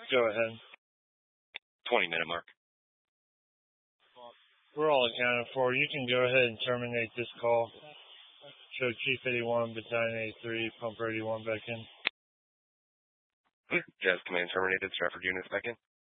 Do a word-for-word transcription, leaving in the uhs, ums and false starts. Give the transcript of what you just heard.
Go ahead. twenty minute mark. We're all accounted for. You can go ahead and terminate this call. Show Chief eighty-one, Battalion eighty-three, Pumper eighty-one back in. Jazz Command terminated. Stratford units back in.